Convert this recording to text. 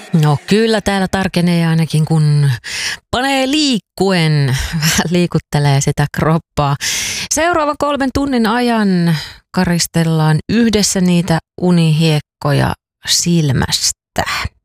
No kyllä täällä tarkenee ainakin, kun panee liikkuen, vähän liikuttelee sitä kroppaa. Seuraavan 3 tunnin ajan karistellaan yhdessä niitä unihiekkoja silmästä.